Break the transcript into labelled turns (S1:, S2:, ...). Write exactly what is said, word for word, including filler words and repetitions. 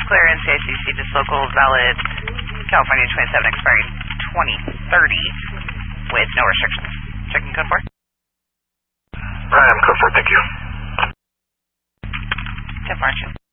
S1: clear in C I C C. This local valid California twenty-seven expiring twenty thirty with no restrictions. Checking code four.
S2: Right, I'm code four, thank you.
S1: ten four.